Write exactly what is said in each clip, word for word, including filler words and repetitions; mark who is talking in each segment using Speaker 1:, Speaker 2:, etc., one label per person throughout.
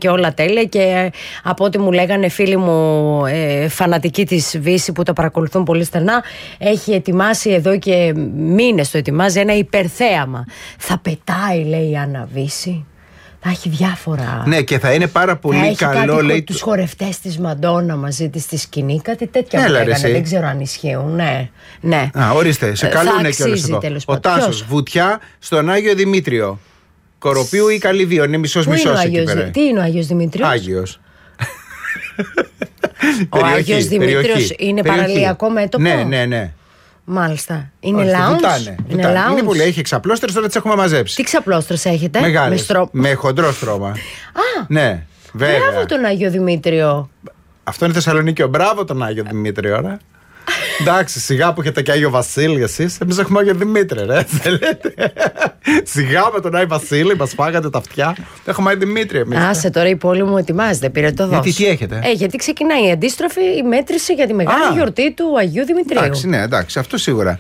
Speaker 1: και όλα τέλεια. Και από ό,τι μου λέγανε φίλοι μου ε, φανατικοί της Βύση που το παρακολουθούν πολύ στενά, έχει ετοιμάσει εδώ και μήνες το ετοιμάζει ένα υπερθέαμα. Θα πετάει, λέει, η Άννα Βύση. Θα έχει διάφορα.
Speaker 2: Ναι, και θα είναι πάρα πολύ
Speaker 1: θα
Speaker 2: καλό.
Speaker 1: Έχει
Speaker 2: λέει
Speaker 1: τους χορευτές της Μαντόνα μαζί της στη σκηνή. Κάτι τέτοια μου λέγανε. Δεν ξέρω αν ισχύουν. Ναι, ναι.
Speaker 2: Α, ορίστε, σε καλούνε κιόλας εδώ. Ο Τάσος, βουτιά στον Άγιο Δημήτριο. Κοροπίου ή Καλυβίου. Είναι μισός μισός εκεί πέρα.
Speaker 1: Τι είναι ο Άγιος Δημήτριος?
Speaker 2: Άγιος.
Speaker 1: Ο Άγιος Δημήτριος είναι παραλιακό μέτωπο.
Speaker 2: Ναι, ναι, ναι.
Speaker 1: Μάλιστα. Είναι
Speaker 2: Όχι,
Speaker 1: lounge.
Speaker 2: βουτάνε,
Speaker 1: Είναι,
Speaker 2: βουτάνε. Είναι πολύ. Έχει ξαπλώστρες, τώρα τις έχουμε μαζέψει.
Speaker 1: Τι ξαπλώστρες έχετε?
Speaker 2: Μεγάλες.
Speaker 1: Με, στρο...
Speaker 2: με χοντρό στρώμα.
Speaker 1: Α,
Speaker 2: ναι, βέβαια.
Speaker 1: Μπράβο τον Άγιο Δημήτριο.
Speaker 2: Αυτό είναι Θεσσαλονίκη. Μπράβο τον Άγιο Δημήτριο, ωραία. Εντάξει, σιγά που έχετε και Άγιο Βασίλη εσείς. Εμείς έχουμε Άγιο Δημήτρη, ρε. Σιγά με τον Άγιο Βασίλη, μας φάγατε τα αυτιά. Έχουμε Άγιο Δημήτρη εμείς.
Speaker 1: Άσε τώρα, η πόλη μου ετοιμάζεται, πήρε το δώσ.
Speaker 2: Γιατί τι έχετε?
Speaker 1: Ε, γιατί ξεκινάει η αντίστροφη η μέτρηση για τη μεγάλη Α, γιορτή του Αγίου Δημητρίου.
Speaker 2: Εντάξει, ναι, εντάξει, αυτό σίγουρα.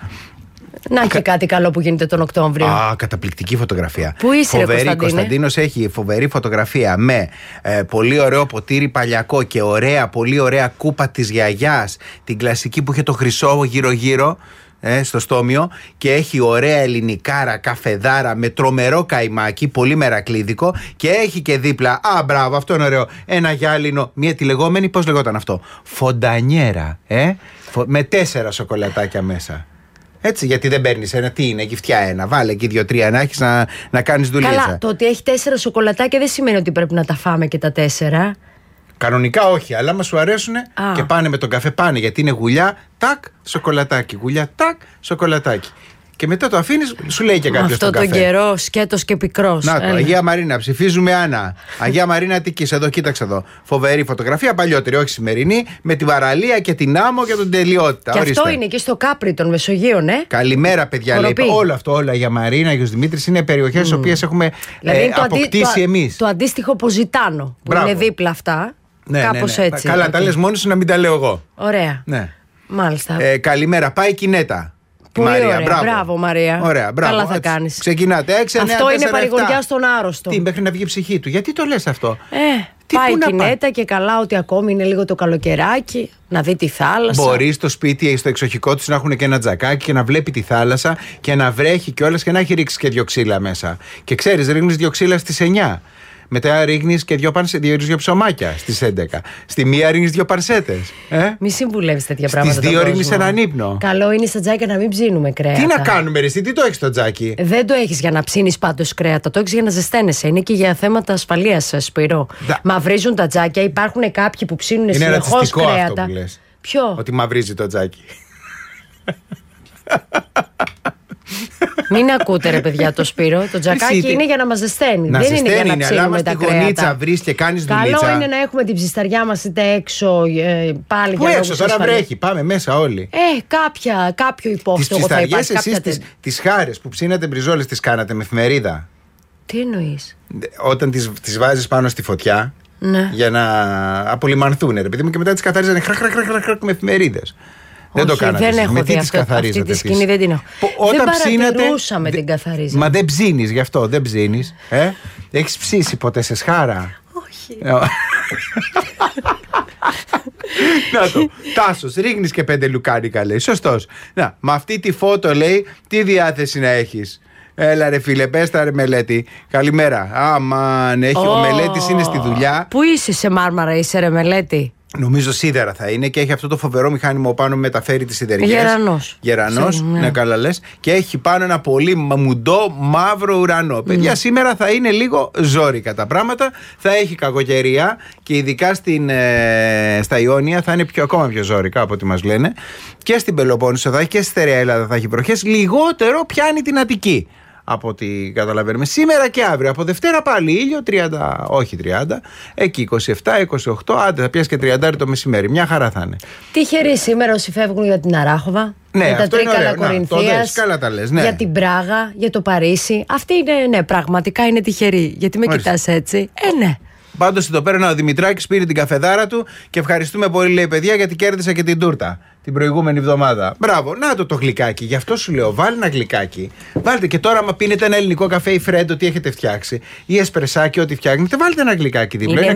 Speaker 1: Να έχει Κα... κάτι καλό που γίνεται τον Οκτώβριο.
Speaker 2: Α, καταπληκτική φωτογραφία.
Speaker 1: Πού είσαι,
Speaker 2: φοβερή,
Speaker 1: ρε
Speaker 2: Κωνσταντίνος έχει φοβερή φωτογραφία με ε, πολύ ωραίο ποτήρι παλιακό και ωραία, πολύ ωραία κούπα της γιαγιάς. Την κλασική που είχε το χρυσό γύρω-γύρω. Ε, στο στόμιο, και έχει ωραία ελληνικάρα καφεδάρα με τρομερό καϊμάκι, πολύ μερακλίδικο, και έχει και δίπλα, α, μπράβο, αυτό είναι ωραίο, ένα γυάλινο, μια τη λεγόμενη, πώς λεγόταν αυτό, φοντανιέρα, ε, με τέσσερα σοκολατάκια μέσα. Έτσι, γιατί δεν παίρνεις ένα, τι είναι, γυφτιά ένα. Βάλε εκεί δύο-τρία να έχεις να, να κάνεις δουλίτσα.
Speaker 1: Καλά, το ότι έχει τέσσερα σοκολατάκια δεν σημαίνει ότι πρέπει να τα φάμε και τα τέσσερα.
Speaker 2: Κανονικά όχι, αλλά μας σου αρέσουν και πάνε με τον καφέ, πάνε γιατί είναι γουλιά, τάκ, σοκολατάκι. Γουλιά, τάκ, σοκολατάκι. Και μετά το αφήνεις, σου λέει και κάποιος τον καφέ.
Speaker 1: Αυτό τον καιρό, σκέτος και πικρός.
Speaker 2: Να το, Αγία Μαρίνα, ψηφίζουμε Άννα. Αγία Μαρίνα Αττικής, εδώ κοίταξε εδώ. Φοβερή φωτογραφία, παλιότερη, όχι σημερινή, με την παραλία και την άμμο και τον τελειότητα.
Speaker 1: Και
Speaker 2: ορίστε.
Speaker 1: Αυτό είναι και στο Κάπρι των Μεσογείων, ε.
Speaker 2: Καλημέρα, παιδιά. Λέει, όλο αυτό, όλα Αγία Μαρίνα, Αγιος Δημήτρης είναι περιοχές στις mm. οποίες έχουμε δηλαδή ε, αποκτήσει εμείς.
Speaker 1: Το αντίστοιχο Ποζιτάνο που Μπράβο. Είναι δίπλα αυτά.
Speaker 2: Ναι,
Speaker 1: κάπως
Speaker 2: ναι, ναι.
Speaker 1: έτσι.
Speaker 2: Καλά,
Speaker 1: okay.
Speaker 2: τα λες μόνοι σου, να μην τα λέω εγώ.
Speaker 1: Ωραία.
Speaker 2: Ναι.
Speaker 1: Μάλιστα.
Speaker 2: Ε, καλημέρα, πάει Κινέτα.
Speaker 1: Πολύ
Speaker 2: Μαρία,
Speaker 1: ωραία.
Speaker 2: Μπράβο.
Speaker 1: Μπράβο, Μαρία.
Speaker 2: Ωραία, μπράβο.
Speaker 1: Καλά θα κάνεις.
Speaker 2: Ξεκινάτε. έξι, εννιά,
Speaker 1: αυτό
Speaker 2: τέσσερα,
Speaker 1: είναι παρηγοριά στον άρρωστο.
Speaker 2: Τι, μέχρι να βγει η ψυχή του. Γιατί το λες αυτό?
Speaker 1: Ε,
Speaker 2: τι,
Speaker 1: πάει η Κινέτα
Speaker 2: πάει?
Speaker 1: Και καλά ότι ακόμη είναι λίγο το καλοκαιράκι. Να δει τη θάλασσα.
Speaker 2: Μπορεί στο σπίτι ή στο εξοχικό του να έχουν και ένα τζακάκι και να βλέπει τη θάλασσα και να βρέχει κιόλας και να έχει ρίξει και δυο ξύλα μέσα. Και ξέρεις, ρίχνεις δυο ξύλα στις εννιά. Μετά ρίχνεις και δυο, πανσε... δυο ψωμάκια στις έντεκα. Στη μία ρίχνεις δυο παρσέτες. Ε?
Speaker 1: Μη συμβουλεύεις τέτοια πράγματα.
Speaker 2: Στις δύο ρίχνεις έναν ύπνο.
Speaker 1: Καλό είναι στα τζάκια να μην ψήνουμε κρέατα.
Speaker 2: Τι να κάνουμε, ρε, εσύ, τι το έχεις στο τζάκι?
Speaker 1: Δεν το έχεις για να ψήνεις πάντως κρέατα. Το έχεις για να ζεσταίνεσαι. Είναι και για θέματα ασφαλείας, Σπύρο. Δα... Μαυρίζουν τα τζάκια. Υπάρχουν κάποιοι που ψήνουν συνεχώς κρέατα.
Speaker 2: Αυτό που λες.
Speaker 1: Ποιο?
Speaker 2: Ότι μαυρίζει το τζάκι.
Speaker 1: Μην ακούτε, ρε παιδιά, το Σπύρο. Το τζακάκι Εσύ, είναι για να μας ζεσταίνει.
Speaker 2: Να
Speaker 1: δεν
Speaker 2: ζεσταίνει,
Speaker 1: είναι για να
Speaker 2: είναι,
Speaker 1: ψήνουμε τα κρέατα.
Speaker 2: Γωνίτσα βρεις και κάνεις δουλίτσα.
Speaker 1: Καλό είναι να έχουμε την ψισταριά μας είτε έξω ε, πάλι.
Speaker 2: Πού
Speaker 1: για
Speaker 2: έξω, τώρα ασφαλή. Βρέχει. Πάμε μέσα όλοι.
Speaker 1: Ε, κάποια, κάποιο υπόστοχο θα υπάρχει.
Speaker 2: Τις ψισταριές εσείς τις χάρες που ψήνατε μπριζόλες τις κάνατε με εφημερίδα?
Speaker 1: Τι εννοείς?
Speaker 2: Όταν τις, τις βάζεις πάνω στη φωτιά, ναι, για να απολυμανθούν, ρε παιδί μου, και μετά τις καθαρίζανε χρακ, χρακ, χρακ, χρακ, με εφημερίδες. Δεν το κάνατε.
Speaker 1: Δεν έχω
Speaker 2: με
Speaker 1: δει
Speaker 2: τι
Speaker 1: αυτό, αυτή τη σκηνή δεν την έχω.
Speaker 2: Όταν
Speaker 1: δεν παρατηρούσαμε την καθαρίζα.
Speaker 2: Μα δεν ψήνεις γι' αυτό, δεν ψήνεις. Ε? Έχεις ψήσει ποτέ σε σχάρα?
Speaker 1: Όχι.
Speaker 2: Να το, Τάσος, ρίχνεις και πέντε λουκάνικα, λέει. Σωστός. Να, με αυτή τη φώτο, λέει, τι διάθεση να έχεις? Έλα ρε φίλε, πες τα ρε Μελέτη. Καλημέρα. Αμάν, έχει, oh. ο Μελέτης είναι στη δουλειά.
Speaker 1: Πού είσαι, σε Μάρμαρα είσαι ρε Μελέτη?
Speaker 2: Νομίζω σίδερα θα είναι και έχει αυτό το φοβερό μηχάνημα πάνω που μεταφέρει τις σιδερικές.
Speaker 1: Γερανός.
Speaker 2: Γερανός, ναι, ναι, καλά λες. Και έχει πάνω ένα πολύ μουντό μαύρο ουρανό. Mm. Παιδιά, σήμερα θα είναι λίγο ζόρικα τα πράγματα. Θα έχει κακοκαιρία και ειδικά στην, ε, στα Ιόνια θα είναι πιο, ακόμα πιο ζόρικα από ό,τι μας λένε. Και στην Πελοπόννησο θα έχει και στη Στερεά Ελλάδα θα έχει βροχές. Λιγότερο πιάνει την Αττική, από ό,τι καταλαβαίνουμε. Σήμερα και αύριο. Από Δευτέρα πάλι ήλιο, τριάντα, όχι τριάντα, εκεί είκοσι επτά είκοσι οκτώ, άντε θα πιάσει και τριάντα το μεσημέρι. Μια χαρά θα είναι.
Speaker 1: Τυχεροί σήμερα όσοι φεύγουν για την Αράχοβα,
Speaker 2: ναι,
Speaker 1: για τα Τρίκαλα Κορινθίας,
Speaker 2: καλά τα λες, ναι,
Speaker 1: για την Πράγα, για το Παρίσι. Αυτοί είναι, ναι, πραγματικά είναι τυχεροί. Γιατί με
Speaker 2: Μάλιστα.
Speaker 1: κοιτάς έτσι? Ε, ναι.
Speaker 2: Πάντως εδώ πέρα ο Δημητράκης πήρε την καφεδάρα του και ευχαριστούμε πολύ, λέει, παιδιά, γιατί κέρδισα και την τούρτα την προηγούμενη εβδομάδα. Μπράβο, να το το γλυκάκι. Γι' αυτό σου λέω, βάλει ένα γλυκάκι. Βάλτε και τώρα, άμα πίνετε ένα ελληνικό καφέ ή φρέντο, τι έχετε φτιάξει, ή εσπρεσάκι, ό,τι φτιάχνετε, βάλτε ένα γλυκάκι δίπλα.